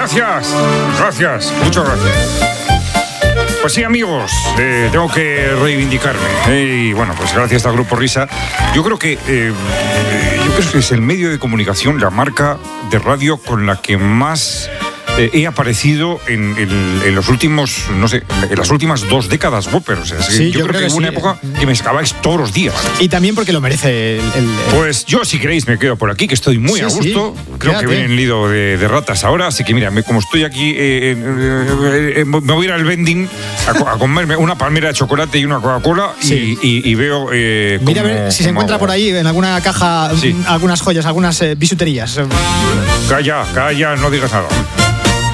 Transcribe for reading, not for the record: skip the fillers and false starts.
Gracias, muchas gracias. Pues sí, amigos, tengo que reivindicarme. Y bueno, pues gracias al Grupo Risa. Yo creo que es el medio de comunicación, la marca de radio con la que más he aparecido en los últimos, no sé, en las últimas 2 décadas, Whopper. O sea, sí, yo creo que hubo una época que me sacabais todos los días. Y también porque lo merece Pues yo, si queréis, me quedo por aquí, que estoy muy a gusto. Sí. Creo que viene el nido de ratas ahora, así que mira, como estoy aquí, me voy a ir al vending a comerme una palmera de chocolate y una Coca-Cola y veo... mira a ver si se encuentra por ahí en alguna caja algunas joyas, algunas bisuterías. Calla, no digas nada.